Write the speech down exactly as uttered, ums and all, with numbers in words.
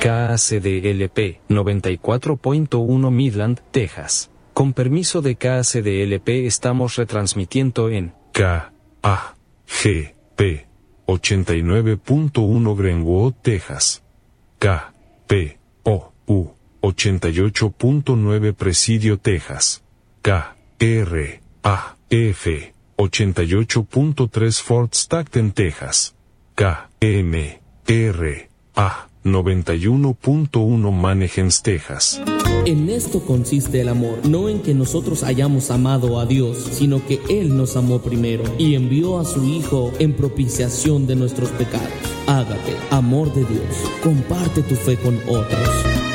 K A C D L P noventa y cuatro punto uno Midland, Texas. Con permiso de K A C D L P estamos retransmitiendo en K A G P ochenta y nueve punto uno Greenwood, Texas. K P O U ochenta y ocho punto nueve Presidio, Texas. K R A F ochenta y ocho punto tres Fort Stockton, Texas. K M R A noventa y uno punto uno Manheim, Texas. En esto consiste el amor, no en que nosotros hayamos amado a Dios, sino que Él nos amó primero y envió a su Hijo en propiciación de nuestros pecados. Ágape, amor de Dios, comparte tu fe con otros.